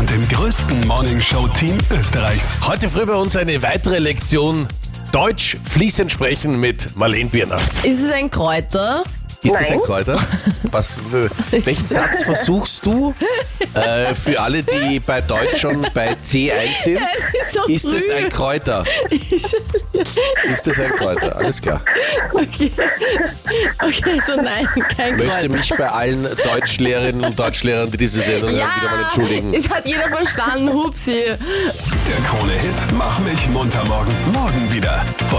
mit dem größten Morningshow-Team Österreichs. Heute früh bei uns eine weitere Lektion Deutsch fließend sprechen mit Marlene Bierner. Ist es ein Kräuter? Ist das ein Kräuter? Welchen Satz versuchst du für alle, die bei Deutsch schon bei C1 sind? Ist so das früh. ein Kräuter? Ist das ein Kräuter? Alles klar. Okay, also nein, kein Ich möchte Kräuter. mich bei allen Deutschlehrerinnen und Deutschlehrern, die diese Sendung hören, wieder mal entschuldigen. Es hat jeder verstanden, Hupsi. Der Krone-Hit Mach mich munter morgen. Morgen wieder. Von